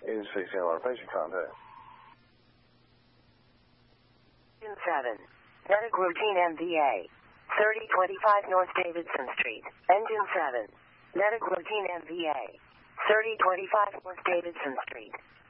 is fixing alarm. Patient contact. Engine 7. Medic routine MVA. 3025 North Davidson Street. Engine 7. Medic routine MVA. 3025 North Davidson Street.